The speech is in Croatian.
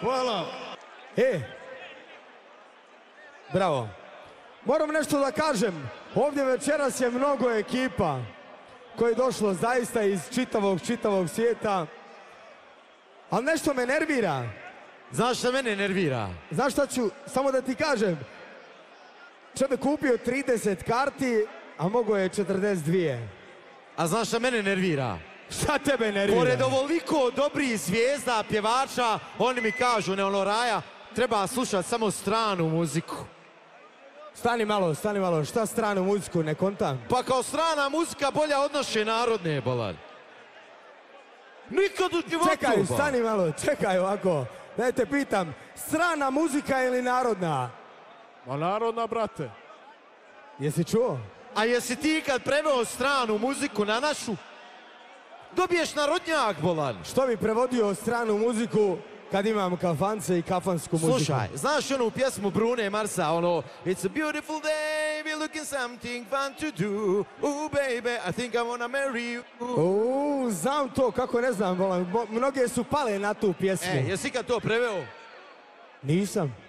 Hvala. Bravo. Moram nešto da kažem. Ovdje večeras je mnogo ekipa koje je došlo zaista iz čitavog svijeta. Ali nešto me nervira. Znaš šta mene nervira? Znaš šta ću, samo da ti kažem. Čovjek kupio 30 karti, a mogo je 42. A znaš šta mene nervira? Šta tebe nervira? Pored ovoliko dobrih zvijezda, pjevača, oni mi kažu, ne ono Raja, treba slušati samo stranu muziku. Stani malo, šta stranu muziku, ne kontam? Pa kao strana muzika bolja od naše narodne, balad. Nikad u životu, Čekaj, stani malo, čekaj ovako. Da te pitam, strana muzika ili narodna? Ma narodna, brate. Jesi čuo? A jesi ti kad preveo stranu muziku na našu, dobiješ narodnjak, bolan. Što bi prevodio stranu muziku kad imam kafance i kafansku muziku? Slušaj, znaš onu pjesmu Brune Marsa, ono It's a beautiful day, we're looking something fun to do. Ooh baby, I think I wanna marry you. Znam to, kako ne znam, bolan. Mnoge su pale na tu pjesmu. Jesi kad to preveo? Nisam.